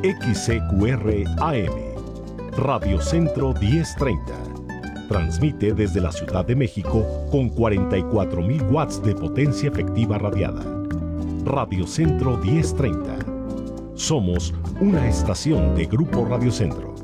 XCQR AM, Radio Centro 1030. Transmite desde la Ciudad de México con 44.000 watts de potencia efectiva radiada. Radio Centro 1030. Somos una estación de Grupo Radio Centro.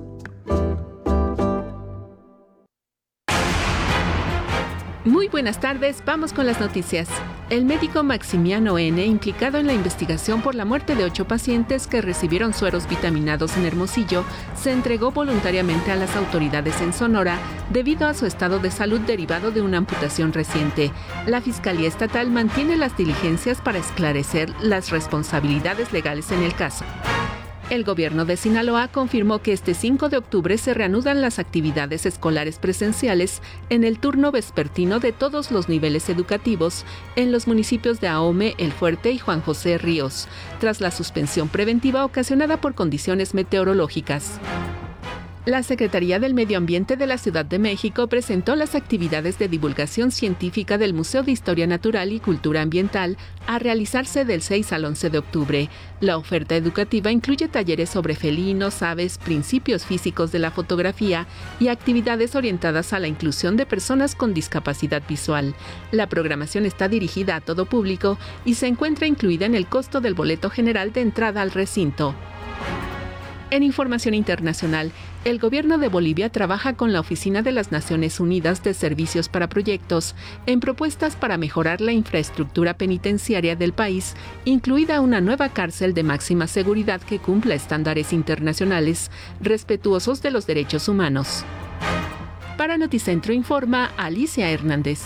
Muy buenas tardes, vamos con las noticias. El médico Maximiano N., implicado en la investigación por la muerte de 8 pacientes que recibieron sueros vitaminados en Hermosillo, se entregó voluntariamente a las autoridades en Sonora debido a su estado de salud derivado de una amputación reciente. La Fiscalía Estatal mantiene las diligencias para esclarecer las responsabilidades legales en el caso. El gobierno de Sinaloa confirmó que este 5 de octubre se reanudan las actividades escolares presenciales en el turno vespertino de todos los niveles educativos en los municipios de Ahome, El Fuerte y Juan José Ríos, tras la suspensión preventiva ocasionada por condiciones meteorológicas. La Secretaría del Medio Ambiente de la Ciudad de México presentó las actividades de divulgación científica del Museo de Historia Natural y Cultura Ambiental a realizarse del 6 al 11 de octubre. La oferta educativa incluye talleres sobre felinos, aves, principios físicos de la fotografía y actividades orientadas a la inclusión de personas con discapacidad visual. La programación está dirigida a todo público y se encuentra incluida en el costo del boleto general de entrada al recinto. En información internacional, el gobierno de Bolivia trabaja con la Oficina de las Naciones Unidas de Servicios para Proyectos en propuestas para mejorar la infraestructura penitenciaria del país, incluida una nueva cárcel de máxima seguridad que cumpla estándares internacionales respetuosos de los derechos humanos. Para Noticentro informa Alicia Hernández.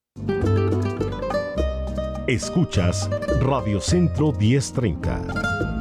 Escuchas Radio Centro 1030.